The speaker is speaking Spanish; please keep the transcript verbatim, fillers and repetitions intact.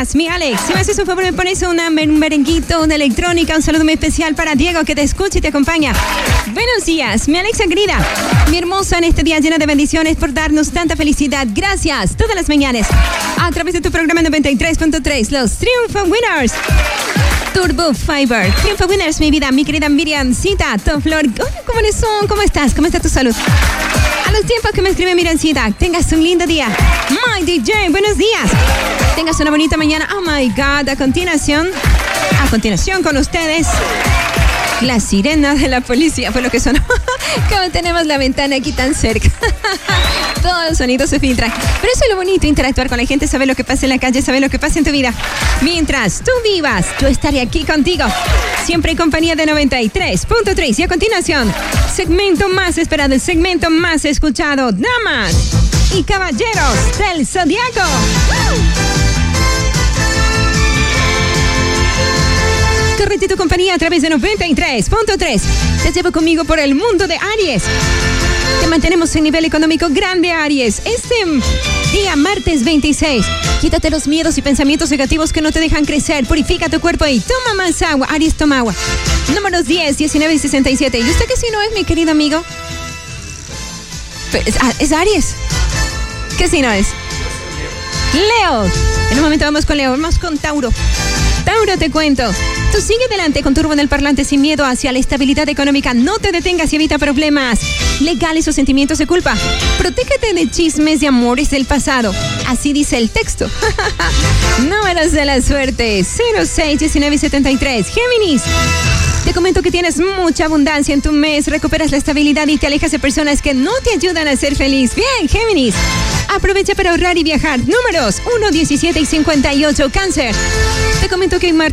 días, mi Alex. Si me haces un favor, me pones una, un merenguito, una electrónica, un saludo muy especial para Diego, que te escucha y te acompaña. Buenos días, mi Alexa querida, mi hermosa, en este día lleno de bendiciones por darnos tanta felicidad. Gracias, todas las mañanas, a través de tu programa noventa y tres punto tres, los Triunfo Winners. Turbo Fiber. Triunfo Winners, mi vida, mi querida Miriamcita, Top Flor. ¿Cómo eres? ¿Cómo estás? ¿Cómo está tu salud? A los tiempos que me escribe Miriamcita, tengas un lindo día. My D J, buenos días. Tengas una bonita mañana. Oh my God. A continuación, a continuación con ustedes, la sirena de la policía fue lo que sonó. Como tenemos la ventana aquí tan cerca. Todos los sonidos se filtran. Pero eso es lo bonito, interactuar con la gente, saber lo que pasa en la calle, saber lo que pasa en tu vida. Mientras tú vivas, yo estaré aquí contigo. Siempre en compañía de noventa y tres punto tres. Y a continuación, segmento más esperado, el segmento más escuchado. Damas y caballeros del Zodiaco. Correte tu compañía a través de noventa y tres punto tres. Te llevo conmigo por el mundo de Aries. Te mantenemos en nivel económico grande, Aries. Este día, martes veintiséis. Quítate los miedos y pensamientos negativos que no te dejan crecer. Purifica tu cuerpo y toma más agua. Aries, toma agua. Números diez, diecinueve y sesenta y siete. ¿Y usted qué signo es, mi querido amigo? ¿Es, es Aries? ¿Qué signo es? Leo. En un momento vamos con Leo. Vamos con Tauro. Tauro, te cuento. Tú sigue adelante con turbo en el parlante sin miedo hacia la estabilidad económica. No te detengas y evita problemas legales o sentimientos de culpa. Protégete de chismes y amores del pasado. Así dice el texto. Números de la suerte: cero, seis, diecinueve y setenta y tres. Géminis. Te comento que tienes mucha abundancia en tu mes, recuperas la estabilidad y te alejas de personas que no te ayudan a ser feliz. Bien, Géminis. Aprovecha para ahorrar y viajar. Números uno, diecisiete y cincuenta y ocho. Cáncer. Te comento que hoy martes